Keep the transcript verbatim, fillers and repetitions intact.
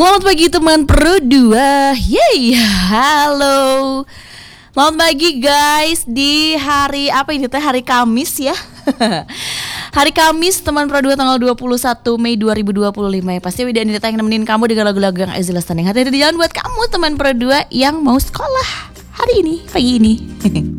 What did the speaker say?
Selamat pagi teman Pro dua. Yeay, halo. Selamat pagi guys. Di hari apa ini teh? Hari Kamis ya. Hari Kamis teman Pro dua tanggal dua puluh satu Mei dua ribu dua puluh lima ya. Pasti Widya Anindita yang nemenin kamu dengan lagu-lagu yang easy listening. Hati-hati di jalan buat kamu teman Pro dua yang mau sekolah hari ini, pagi ini.